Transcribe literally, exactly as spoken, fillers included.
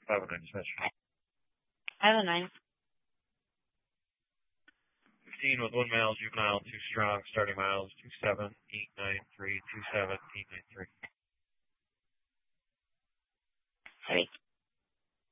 five oh nine dispatch. five oh nine. fifteen with one male, juvenile, two strong, starting miles, two seven eight nine three, two seven eight nine three. Sorry.